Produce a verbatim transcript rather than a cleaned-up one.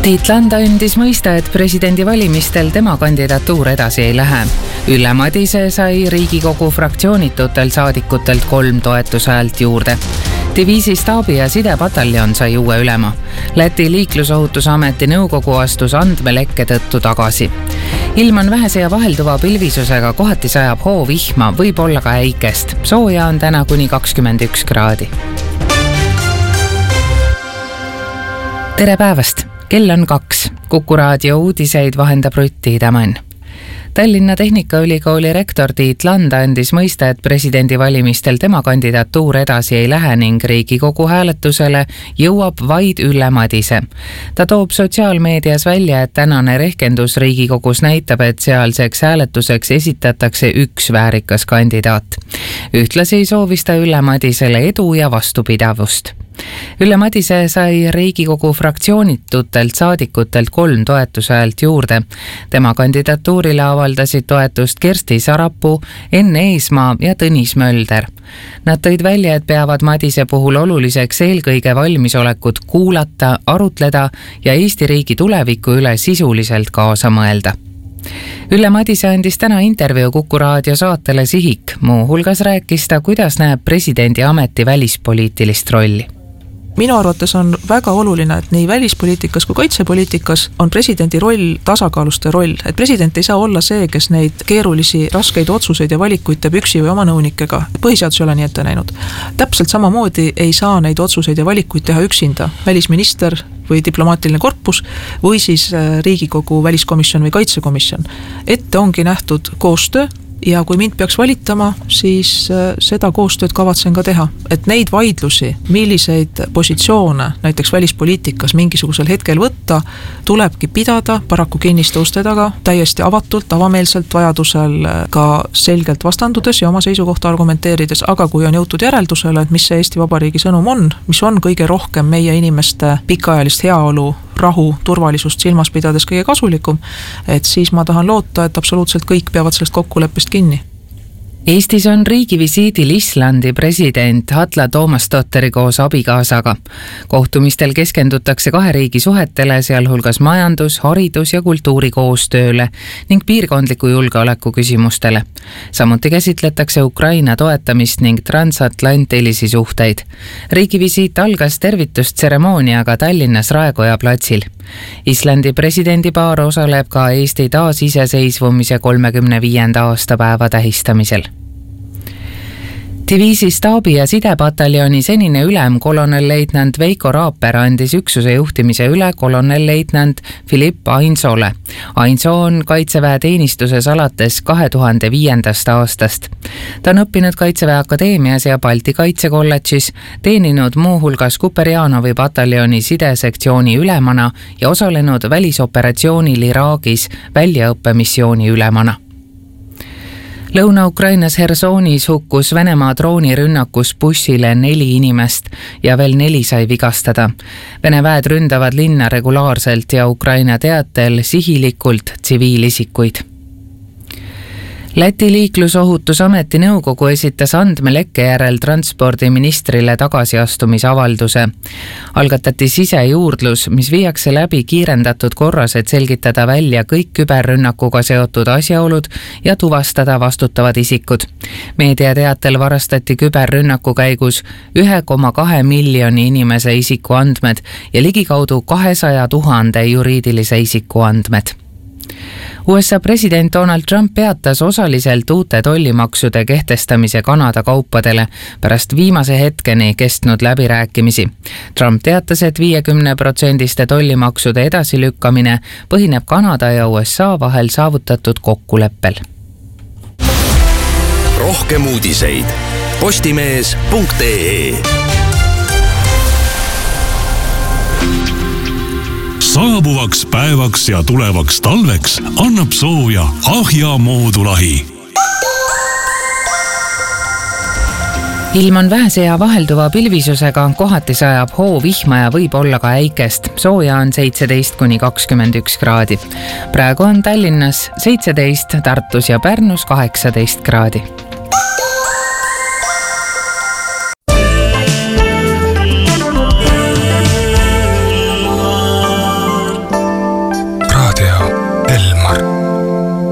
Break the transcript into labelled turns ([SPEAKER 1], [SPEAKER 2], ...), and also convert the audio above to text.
[SPEAKER 1] Tiit Landa andis mõista, et presidendivalimistel tema kandidatuur edasi ei lähe. Ülle Madise sai Riigikogu fraktsioonitutel saadikutelt kolm toetushäält juurde. Diviisi staabi- ja sidepataljon sai uue ülema. Läti liiklusohutusameti nõukogu astus andmelekke tõttu tagasi. Ilm on vähese ja vahelduva pilvisusega, kohati sajab hoo vihma, võib olla ka äikest. Sooja on täna kuni kakskümmend üks kraadi. Tere päevast! Kell on kaks. Kuku raadio uudiseid vahendab Rutti Idamann. Tallinna Tehnikaülikooli rektor Tiit Landa andis mõista, et presidendivalimistel tema kandidatuur edasi ei lähe ning Riigikogu hääletusele jõuab vaid Ülle Madise. Ta toob sotsiaalmeedias välja, et tänane rehkendus Riigikogus näitab, et sealseks hääletuseks esitatakse üks väärikas kandidaat. Ühtlasi soovis ta Ülle Madisele edu ja vastupidavust. Ülle Madise sai Riigikogu fraktsioonitutelt saadikutelt kolm toetushäält juurde. Tema kandidatuurile avaldasid toetust Kersti Sarapuu, Enn Eesmaa ja Tõnis Mölder. Nad tõid välja, et peavad Madise puhul oluliseks eelkõige valmisolekut kuulata, arutleda ja Eesti riigi tuleviku üle sisuliselt kaasa mõelda. Ülle Madise andis täna intervjuu Kuku raadio saatele Sihik. Muu hulgas rääkis ta, kuidas näeb presidendi ameti välispoliitilist rolli.
[SPEAKER 2] Minu arvates on väga oluline, et nii välispoliitikas kui kaitsepoliitikas on presidendi roll tasakaalustaja roll, et president ei saa olla see, kes neid keerulisi, raskeid otsuseid ja valikuid teeb üksi või oma nõunikega. Põhiseadus ei ole nii ette näinud. Täpselt samamoodi ei saa neid otsuseid ja valikuid teha üksinda välisminister või diplomaatiline korpus või siis Riigikogu väliskomisjon või kaitsekomisjon. Ette ongi nähtud koostöö. Ja kui mind peaks valitama, siis seda koostööd kavatsen ka teha. Et neid vaidlusi, milliseid positsioone näiteks välispoliitikas mingisugusel hetkel võtta, tulebki pidada paraku kinniste uste taga, täiesti avatult, avameelselt, vajadusel ka selgelt vastandudes ja oma seisukohta argumenteerides, aga kui on jõutud järeldusele, et mis see Eesti Vabariigi sõnum on, mis on kõige rohkem meie inimeste pikaajalist heaolu, rahu, turvalisust silmas pidades kõige kasulikum, et siis ma tahan loota, et absoluutselt kõik peavad sellest kokkuleppest kinni.
[SPEAKER 1] Eestis on riigivisiidil Islandi president Halla Toomastdotteri koos abikaasaga. Kohtumistel keskendutakse kahe riigi suhetele, sealhulgas majandus, haridus ja kultuuri koostööle ning piirkondliku julgeoleku küsimustele. Samuti käsitletakse Ukraina toetamist ning transatlantilisi suhteid. Riigivisiit algas tervitustseremooniaga Tallinnas Raekoja platsil. Islandi presidendipaar osaleb ka Eesti taasiseseisvumise kolmekümne viienda aastapäeva tähistamisel. Diviisi staabi- ja sidepataljoni senine ülem kolonelleitnant Veiko Raaper andis üksuse juhtimise üle kolonelleitnant Philipp Ainsole. Ainso on Kaitseväe teenistuses alates kahe tuhande viiendast aastast. Ta on õppinud Kaitseväe Akadeemias ja Balti kaitsekolledžis, teeninud muu hulgas Kuperjanovi pataljoni sidesektsiooni ülemana ja osalenud välisoperatsioonil Iraagis väljaõppemissiooni ülemana. Lõuna-Ukrainas Hersonis hukkus Venemaa droonirünnakus bussile neli inimest ja veel neli sai vigastada. Vene väed ründavad linna regulaarselt ja Ukraina teatel sihilikult tsiviilisikuid. Läti liiklusohutusameti nõukogu esitas andmelekke järel transpordiministrile tagasiastumisavalduse. Algatati sisejuurdlus, mis viiakse läbi kiirendatud korras, et selgitada välja kõik küberrünnakuga seotud asjaolud ja tuvastada vastutavad isikud. Meediateatel varastati küberrünnaku käigus ühe koma kahe miljoni inimese isiku andmed ja ligikaudu kahesaja tuhande juriidilise isiku andmed. U S A president Donald Trump peatas osaliselt uute tollimaksude kehtestamise Kanada kaupadele pärast viimase hetkeni kestnud läbirääkimisi. Trump teatas, et viiekümne protsendiste tollimaksude edasilükkamine põhineb Kanada ja U S A vahel saavutatud kokkuleppel.
[SPEAKER 3] Rohkem uudiseid postimees punkt ee.
[SPEAKER 4] Saabuvaks päevaks ja tulevaks talveks annab sooja Ahja moodulahi.
[SPEAKER 1] Ilm on vähese ja vahelduva pilvisusega, kohati sajab hoo vihma ja võib olla ka äikest. Sooja on seitseteist kuni kakskümmend üks kraadi. Praegu on Tallinnas seitseteist, Tartus ja Pärnus kaheksateist kraadi.